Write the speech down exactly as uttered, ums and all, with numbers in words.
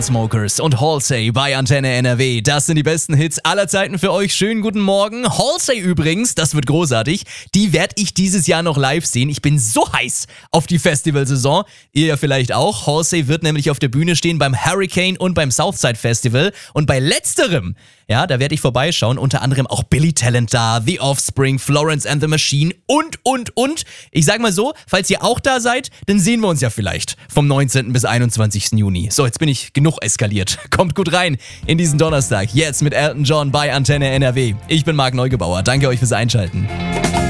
Chainsmokers und Halsey bei Antenne N R W. Das sind die besten Hits aller Zeiten für euch. Schönen guten Morgen. Halsey übrigens, das wird großartig. Die werde ich dieses Jahr noch live sehen. Ich bin so heiß auf die Festivalsaison. Ihr ja vielleicht auch. Halsey wird nämlich auf der Bühne stehen beim Hurricane und beim Southside Festival. Und bei letzterem, ja, da werde ich vorbeischauen. Unter anderem auch Billy Talent da, The Offspring, Florence and the Machine und, und, und. Ich sag mal so, falls ihr auch da seid, dann sehen wir uns ja vielleicht vom neunzehnten bis einundzwanzigsten Juni. So, jetzt bin ich genug eskaliert. Kommt gut rein in diesen Donnerstag. Jetzt mit Elton John bei Antenne N R W. Ich bin Marc Neugebauer. Danke euch fürs Einschalten.